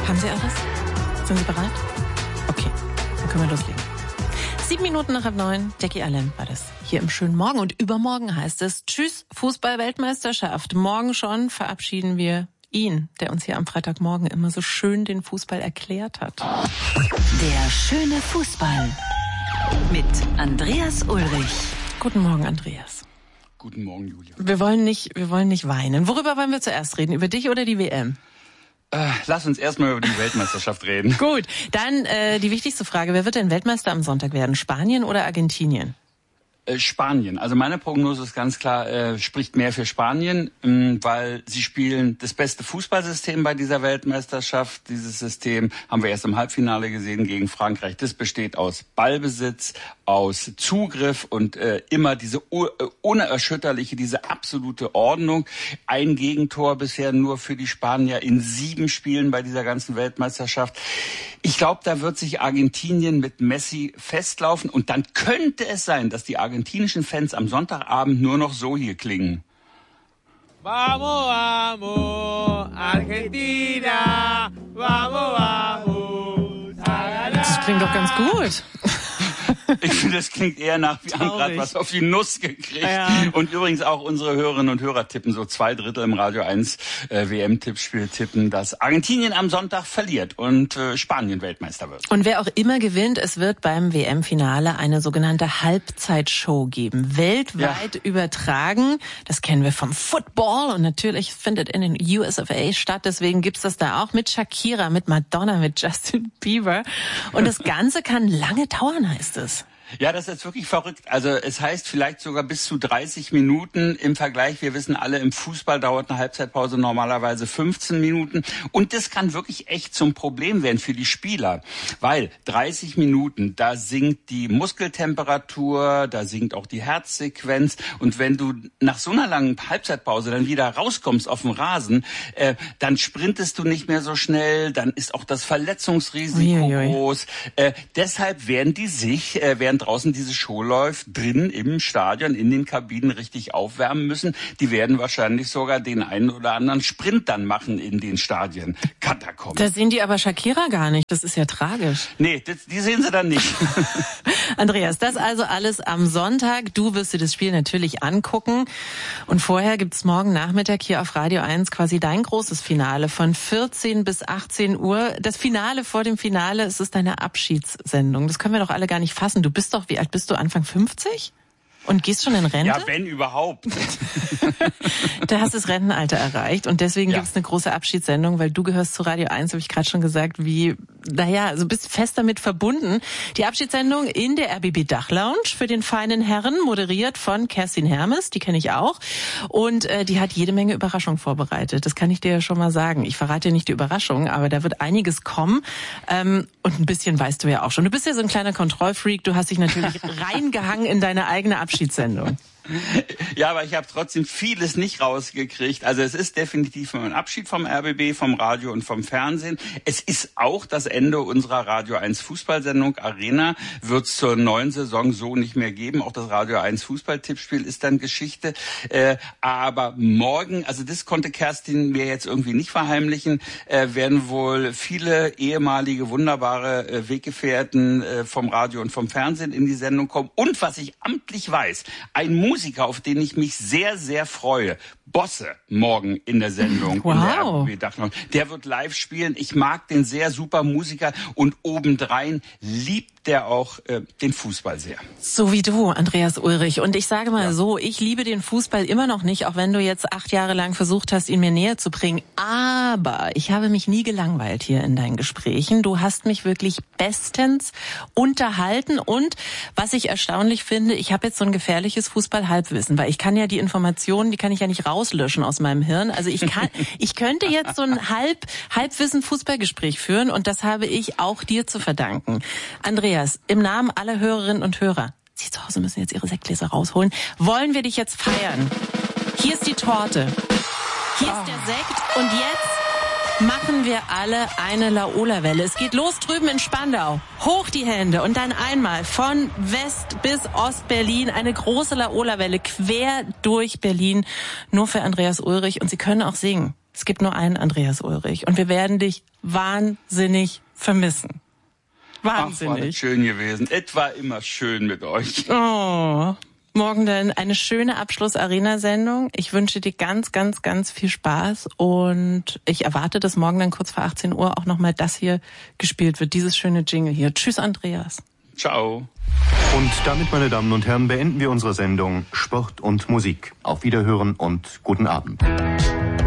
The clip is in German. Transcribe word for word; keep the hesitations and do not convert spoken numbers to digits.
Haben Sie alles? Sind Sie bereit? Okay, dann können wir loslegen. Sieben Minuten nach halb neun, Jackie Allen war das hier im schönen Morgen. Und übermorgen heißt es Tschüss, Fußball-Weltmeisterschaft. Morgen schon verabschieden wir ihn, der uns hier am Freitagmorgen immer so schön den Fußball erklärt hat. Der schöne Fußball mit Andreas Ulrich. Guten Morgen, Andreas. Guten Morgen, Julia. Wir wollen nicht, wir wollen nicht weinen. Worüber wollen wir zuerst reden? Über dich oder die W M? Äh, lass uns erstmal über die Weltmeisterschaft reden. Gut, dann äh, die wichtigste Frage. Wer wird denn Weltmeister am Sonntag werden? Spanien oder Argentinien? Äh, Spanien. Also meine Prognose ist ganz klar, äh, spricht mehr für Spanien, ähm, weil sie spielen das beste Fußballsystem bei dieser Weltmeisterschaft. Dieses System haben wir erst im Halbfinale gesehen gegen Frankreich. Das besteht aus Ballbesitz, aus Zugriff und äh, immer diese uh, unerschütterliche, diese absolute Ordnung. Ein Gegentor bisher nur für die Spanier in sieben Spielen bei dieser ganzen Weltmeisterschaft. Ich glaube, da wird sich Argentinien mit Messi festlaufen und dann könnte es sein, dass die argentinischen Fans am Sonntagabend nur noch so hier klingen. Vamos, vamos, Argentina, vamos, vamos. Das klingt doch ganz gut. Ich finde, das klingt eher nach, wir haben gerade was auf die Nuss gekriegt. Ja. Und übrigens auch unsere Hörerinnen und Hörer tippen, so zwei Drittel im Radio eins äh, W M-Tippspiel tippen, dass Argentinien am Sonntag verliert und äh, Spanien Weltmeister wird. Und wer auch immer gewinnt, es wird beim W M-Finale eine sogenannte Halbzeitshow geben. Weltweit ja. übertragen. Das kennen wir vom Football und natürlich findet in den U S of A statt. Deswegen gibt's das da auch mit Shakira, mit Madonna, mit Justin Bieber. Und das Ganze kann lange dauern, heißt es. Ja, das ist jetzt wirklich verrückt. Also es heißt vielleicht sogar bis zu dreißig Minuten im Vergleich. Wir wissen alle, im Fußball dauert eine Halbzeitpause normalerweise fünfzehn Minuten. Und das kann wirklich echt zum Problem werden für die Spieler. Weil dreißig Minuten, da sinkt die Muskeltemperatur, da sinkt auch die Herzsequenz. Und wenn du nach so einer langen Halbzeitpause dann wieder rauskommst auf den Rasen, äh, dann sprintest du nicht mehr so schnell, dann ist auch das Verletzungsrisiko Uiuiui. groß. Äh, deshalb werden die sich, äh, während draußen diese Show läuft, drin im Stadion, in den Kabinen richtig aufwärmen müssen. Die werden wahrscheinlich sogar den einen oder anderen Sprint dann machen in den Stadien. Katakomben. Da sehen die aber Shakira gar nicht. Das ist ja tragisch. Nee, das, die sehen sie dann nicht. Andreas, das also alles am Sonntag. Du wirst dir das Spiel natürlich angucken. Und vorher gibt's morgen Nachmittag hier auf Radio eins quasi dein großes Finale von vierzehn bis achtzehn Uhr. Das Finale vor dem Finale, es ist deine Abschiedssendung. Das können wir doch alle gar nicht fassen. Du bist doch, wie alt bist du? Anfang fünfzig? Und gehst schon in Rente? Ja, wenn überhaupt. Da hast du das Rentenalter erreicht und deswegen ja. gibt's eine große Abschiedssendung, weil du gehörst zu Radio eins, habe ich gerade schon gesagt, wie, naja, also bist fest damit verbunden. Die Abschiedssendung in der R B B Dachlounge für den feinen Herren, moderiert von Kerstin Hermes, die kenne ich auch. Und äh, die hat jede Menge Überraschungen vorbereitet. Das kann ich dir ja schon mal sagen. Ich verrate dir nicht die Überraschung, aber da wird einiges kommen. Ähm, und ein bisschen weißt du ja auch schon. Du bist ja so ein kleiner Kontrollfreak. Du hast dich natürlich reingehangen in deine eigene Abschiedssendung. Ja, aber ich habe trotzdem vieles nicht rausgekriegt. Also es ist definitiv ein Abschied vom R B B, vom Radio und vom Fernsehen. Es ist auch das Ende unserer Radio eins Fußballsendung. Arena wird es zur neuen Saison so nicht mehr geben. Auch das Radio eins Fußballtippspiel ist dann Geschichte. Äh, aber morgen, also das konnte Kerstin mir jetzt irgendwie nicht verheimlichen, äh, werden wohl viele ehemalige wunderbare äh, Weggefährten äh, vom Radio und vom Fernsehen in die Sendung kommen. Und was ich amtlich weiß, ein Musiker, auf den ich mich sehr, sehr freue. Bosse morgen in der Sendung. Wow. In der R B B Dachlounge. Der wird live spielen. Ich mag den sehr, super Musiker. Und obendrein liebt der auch äh, den Fußball sehr. So wie du, Andreas Ulrich. Und ich sage mal ja. so, ich liebe den Fußball immer noch nicht, auch wenn du jetzt acht Jahre lang versucht hast, ihn mir näher zu bringen. Aber ich habe mich nie gelangweilt hier in deinen Gesprächen. Du hast mich wirklich bestens unterhalten. Und was ich erstaunlich finde, ich habe jetzt so ein gefährliches Fußball-Halbwissen, weil ich kann ja die Informationen, die kann ich ja nicht rauslöschen aus meinem Hirn. Also ich kann, ich könnte jetzt so ein Halb, Halbwissen-Fußballgespräch führen und das habe ich auch dir zu verdanken. Andreas, im Namen aller Hörerinnen und Hörer, Sie zu Hause müssen jetzt Ihre Sektgläser rausholen, wollen wir dich jetzt feiern. Hier ist die Torte. Hier ist der Sekt und jetzt machen wir alle eine Laola-Welle. Es geht los drüben in Spandau. Hoch die Hände und dann einmal von West bis Ost-Berlin eine große Laola-Welle quer durch Berlin. Nur für Andreas Ulrich und Sie können auch singen. Es gibt nur einen Andreas Ulrich und wir werden dich wahnsinnig vermissen. Wahnsinnig. Ach, war das schön gewesen. Es war immer schön mit euch. Oh, morgen dann eine schöne Abschluss-Arena-Sendung. Ich wünsche dir ganz, ganz, ganz viel Spaß und ich erwarte, dass morgen dann kurz vor achtzehn Uhr auch nochmal das hier gespielt wird, dieses schöne Jingle hier. Tschüss, Andreas. Ciao. Und damit, meine Damen und Herren, beenden wir unsere Sendung Sport und Musik. Auf Wiederhören und guten Abend.